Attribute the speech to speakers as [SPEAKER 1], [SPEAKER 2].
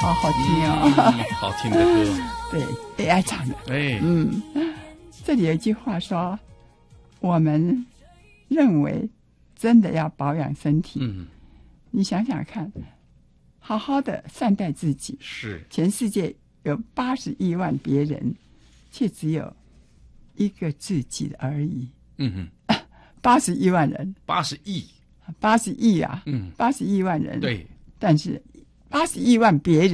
[SPEAKER 1] 好好听哦，
[SPEAKER 2] 好听的歌，
[SPEAKER 1] 对 AI 唱的。
[SPEAKER 2] 哎，
[SPEAKER 1] 这里有一句话说，我们认为真的要保养身体，你想想看，好好的善待自己，
[SPEAKER 2] 是
[SPEAKER 1] 全世界有80亿万别人，却只有一个自己而已。81万人
[SPEAKER 2] ，80亿
[SPEAKER 1] ，80亿啊，80亿万人，
[SPEAKER 2] 对，
[SPEAKER 1] 但是80亿万别人。